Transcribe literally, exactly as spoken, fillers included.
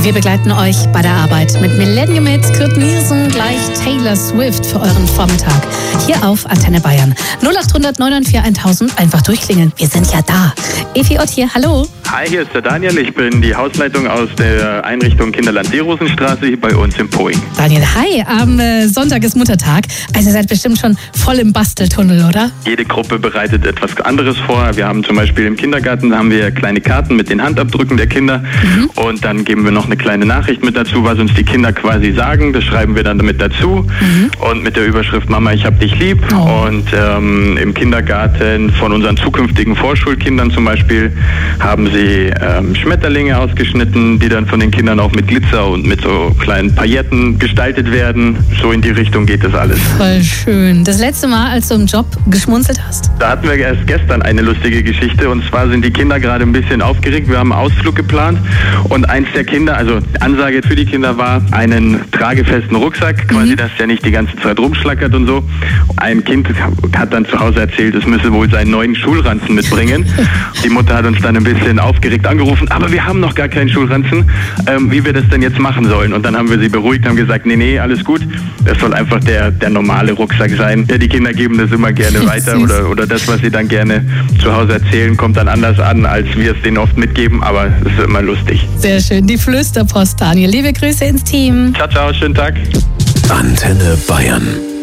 Wir begleiten euch bei der Arbeit mit Millennium Hits, Kurt Nielsen, gleich Taylor Swift für euren Vormittag. Hier auf Antenne Bayern. null acht hundert neun neun vier tausend, einfach durchklingeln. Wir sind ja da. Evi Ott hier, hallo. Hi, hier ist der Daniel. Ich bin die Hausleitung aus der Einrichtung Kinderland Seerosenstraße hier bei uns in Poing. Daniel, hi. Am äh, Sonntag ist Muttertag. Also ihr seid bestimmt schon voll im Basteltunnel, oder? Jede Gruppe bereitet etwas anderes vor. Wir haben zum Beispiel im Kindergarten haben wir kleine Karten mit den Handabdrücken der Kinder. Mhm. Und dann geben wir noch eine kleine Nachricht mit dazu, was uns die Kinder quasi sagen. Das schreiben wir dann mit dazu. Mhm. Und mit der Überschrift Mama, ich hab dich lieb. Oh. Und ähm, im Kindergarten von unseren zukünftigen Vorschulkindern zum Beispiel haben sie ähm, Schmetterlinge ausgeschnitten, die dann von den Kindern auch mit Glitzer und mit so kleinen Pailletten gestaltet werden. So in die Richtung geht das alles. Voll schön. Das letzte Mal, als du im Job geschmunzelt hast? Da hatten wir erst gestern eine lustige Geschichte. Und zwar sind die Kinder gerade ein bisschen aufgeregt. Wir haben einen Ausflug geplant. Und eins der Kinder, also Ansage für die Kinder war, einen tragefesten Rucksack, quasi, mhm. dass der nicht die ganze Zeit rumschlackert und so. Ein Kind hat dann zu Hause erzählt, es müsse wohl seinen neuen Schulranzen mitbringen. Die Mutter hat uns dann ein bisschen aufgeregt angerufen, aber wir haben noch gar keinen Schulranzen, ähm, wie wir das denn jetzt machen sollen. Und dann haben wir sie beruhigt, haben gesagt, nee, nee, alles gut. Das soll einfach der, der normale Rucksack sein. Ja, die Kinder geben das immer gerne weiter oder, oder das, was sie dann gerne zu Hause erzählen, kommt dann anders an, als wir es denen oft mitgeben, aber es ist immer lustig. Sehr schön, die Flüsterpost, Daniel. Liebe Grüße ins Team. Ciao, ciao, schönen Tag. Antenne Bayern.